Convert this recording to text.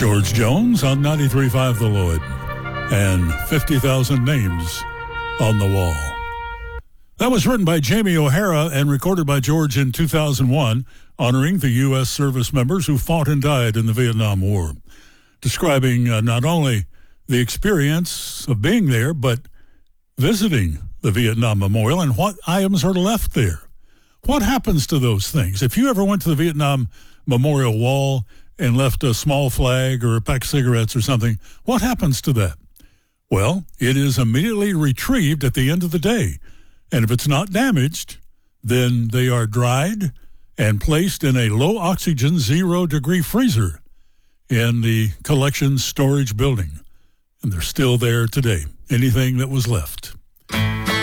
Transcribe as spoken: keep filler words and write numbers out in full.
George Jones on ninety-three point five The Lloyd and fifty thousand names on the wall. That was written by Jamie O'Hara and recorded by George in two thousand one, honoring the U S service members who fought and died in the Vietnam War, describing uh, not only the experience of being there, but visiting the Vietnam Memorial and what items are left there. What happens to those things? If you ever went to the Vietnam Memorial Wall and left a small flag or a pack of cigarettes or something, what happens to that? Well, it is immediately retrieved at the end of the day. And if it's not damaged, then they are dried and placed in a low-oxygen, zero-degree freezer in the collection storage building. And they're still there today, anything that was left.